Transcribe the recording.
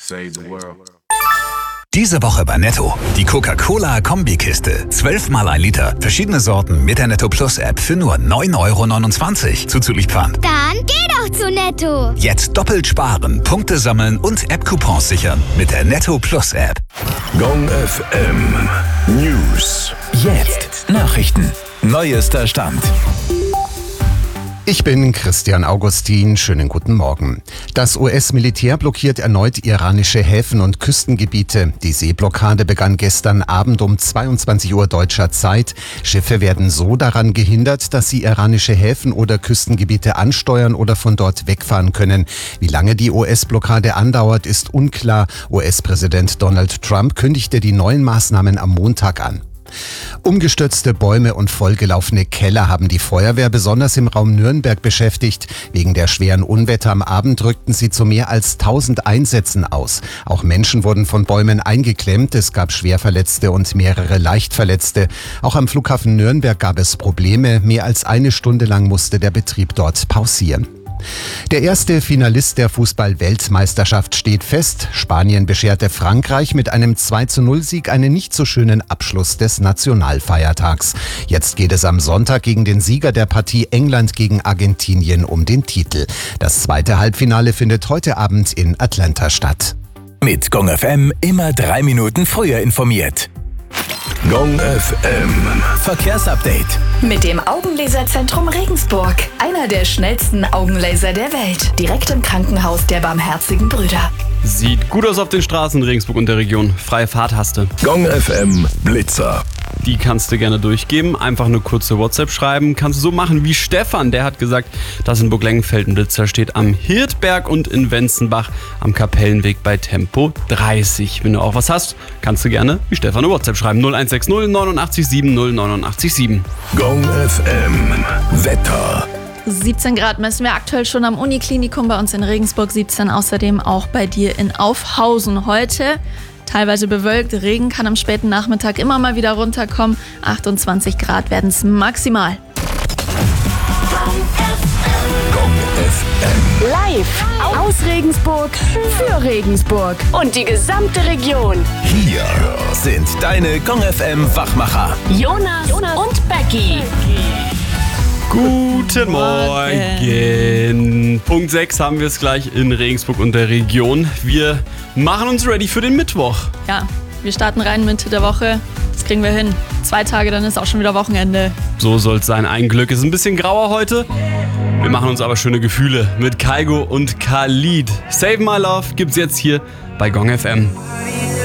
Save the world. Diese Woche bei Netto. Die Coca-Cola-Kombikiste. 12 mal 1 Liter. Verschiedene Sorten mit der Netto Plus App für nur 9,29 € zuzüglich Pfand. Dann geh doch zu Netto. Jetzt doppelt sparen, Punkte sammeln und App-Coupons sichern mit der Netto Plus App. Gong FM News. Jetzt Nachrichten. Neuester Stand. Ich bin Christian Augustin. Schönen guten Morgen. Das US-Militär blockiert erneut iranische Häfen und Küstengebiete. Die Seeblockade begann gestern Abend um 22 Uhr deutscher Zeit. Schiffe werden so daran gehindert, dass sie iranische Häfen oder Küstengebiete ansteuern oder von dort wegfahren können. Wie lange die US-Blockade andauert, ist unklar. US-Präsident Donald Trump kündigte die neuen Maßnahmen am Montag an. Umgestürzte Bäume und vollgelaufene Keller haben die Feuerwehr besonders im Raum Nürnberg beschäftigt. Wegen der schweren Unwetter am Abend rückten sie zu mehr als 1000 Einsätzen aus. Auch Menschen wurden von Bäumen eingeklemmt. Es gab Schwerverletzte und mehrere Leichtverletzte. Auch am Flughafen Nürnberg gab es Probleme. Mehr als eine Stunde lang musste der Betrieb dort pausieren. Der erste Finalist der Fußball-Weltmeisterschaft steht fest. Spanien bescherte Frankreich mit einem 2:0-Sieg einen nicht so schönen Abschluss des Nationalfeiertags. Jetzt geht es am Sonntag gegen den Sieger der Partie England gegen Argentinien um den Titel. Das zweite Halbfinale findet heute Abend in Atlanta statt. Mit Gong FM immer 3 Minuten früher informiert. Gong FM Verkehrsupdate. Mit dem Augenlaserzentrum Regensburg. Einer der schnellsten Augenlaser der Welt. Direkt im Krankenhaus der Barmherzigen Brüder. Sieht gut aus auf den Straßen in Regensburg und der Region. Freie Fahrt hast du. Gong FM Blitzer. Die kannst du gerne durchgeben. Einfach eine kurze WhatsApp schreiben. Kannst du so machen wie Stefan. Der hat gesagt, dass in Burglengenfeld ein Blitzer steht am Hirtberg und in Wenzenbach am Kapellenweg bei Tempo 30. Wenn du auch was hast, kannst du gerne wie Stefan eine WhatsApp schreiben. 0160 89 70 089 7. Gong FM Wetter. 17 Grad messen wir aktuell schon am Uniklinikum bei uns in Regensburg, 17 außerdem auch bei dir in Aufhausen. Heute teilweise bewölkt, Regen kann am späten Nachmittag immer mal wieder runterkommen. 28 Grad werden es maximal. Gong FM. Live aus Regensburg für Regensburg und die gesamte Region. Hier sind deine Gong FM Wachmacher. Jonas und Becky. Guten Morgen. Punkt 6 haben wir es gleich in Regensburg und der Region. Wir machen uns ready für den Mittwoch. Ja, wir starten rein Mitte der Woche. Das kriegen wir hin. 2 Tage, dann ist auch schon wieder Wochenende. So soll es sein. Ein Glück. Es ist ein bisschen grauer heute. Wir machen uns aber schöne Gefühle mit Kygo und Khalid. Save My Love gibt's jetzt hier bei Gong FM.